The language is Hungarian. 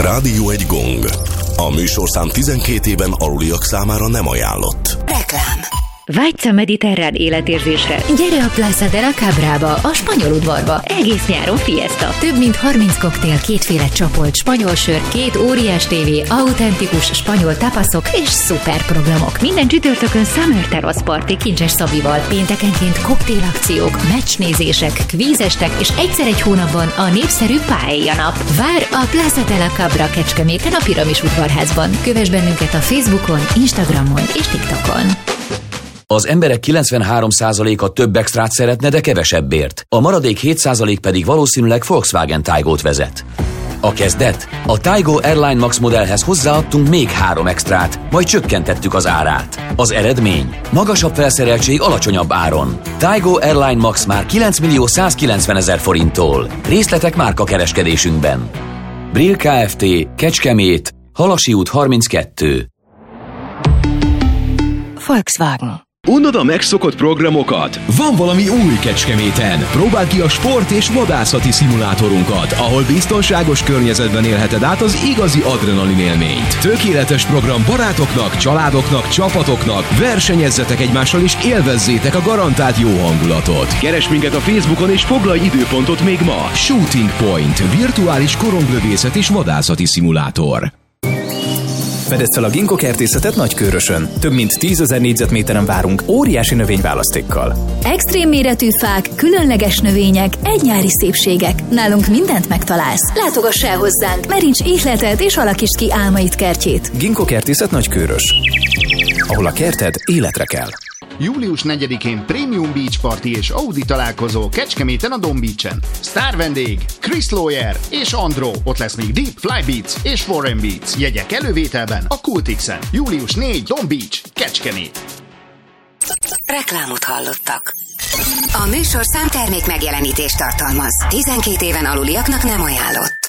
Rádió egy gong. A műsorszám 12 éven aluliak számára nem ajánlott. Reklám. Vágysz a mediterrán életérzésre? Gyere a Plaza de la Cabrába, a spanyol udvarba. Egész nyáron fiesta. Több mint 30 koktél, 2 csapolt, spanyol sör, 2 óriás tévé, autentikus spanyol tapaszok és szuper programok. Minden csütörtökön Summer Terrace Party Kincses Szabival. Péntekenként koktélakciók, meccsnézések, kvízestek és egyszer egy hónapban a népszerű Paella nap. Vár a Plaza de la Cabra Kecskeméten a Piramis udvarházban. Kövess bennünket a Facebookon, Instagramon és TikTokon. Az emberek 93%-a több extrát szeretne, de kevesebbért. A maradék 7% pedig valószínűleg Volkswagen Taigót vezet. A kezdet? A Taigo Airline Max modellhez hozzáadtunk még 3 extrát, majd csökkentettük az árát. Az eredmény? Magasabb felszereltség alacsonyabb áron. Taigo Airline Max már 9.190.000 forinttól. Részletek márka kereskedésünkben. Brill Kft. Kecskemét, Halasi út 32. Volkswagen. Unod a megszokott programokat? Van valami új Kecskeméten! Próbáld ki a sport- és vadászati szimulátorunkat, ahol biztonságos környezetben élheted át az igazi adrenalin élményt. Tökéletes program barátoknak, családoknak, csapatoknak, versenyezzetek egymással és élvezzétek a garantált jó hangulatot. Keresd minket a Facebookon és foglalj időpontot még ma! Shooting Point, virtuális koronglövészet és vadászati szimulátor. Fedezd fel a Ginkgo kertészetet Nagykőrösön. Több mint 10 000 négyzetméteren várunk óriási növényválasztékkal. Extrém méretű fák, különleges növények, egynyári szépségek. Nálunk mindent megtalálsz. Látogass el hozzánk, meríts ihletet és alakítsd ki álmaid kertjét. Ginkgo kertészet Nagykőrös. Ahol a kerted életre kell. Július 4-én Premium Beach Party és Audi találkozó Kecskeméten a Don Beach-en. Sztár vendég Chris Lawyer és Andro. Ott lesz még Deep Fly Beats és Foreign Beats. Jegyek elővételben a Cultixen. Július 4, Don Beach, Kecskemét. Reklámot hallottak. A műsorszám termék megjelenítést tartalmaz. 12 éven aluliaknak nem ajánlott.